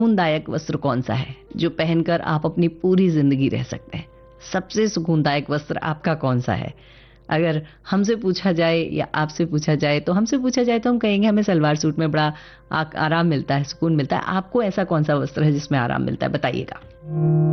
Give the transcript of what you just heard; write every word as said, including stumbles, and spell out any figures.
सुकूनदायक वस्त्र कौन सा है जो पहनकर आप अपनी पूरी जिंदगी रह सकते हैं? सबसे सुकूनदायक वस्त्र आपका कौन सा है? अगर हमसे पूछा जाए या आपसे पूछा जाए, तो हमसे पूछा जाए तो हम कहेंगे हमें सलवार सूट में बड़ा आ, आराम मिलता है, सुकून मिलता है। आपको ऐसा कौन सा वस्त्र है जिसमें आराम मिलता है? बताइएगा।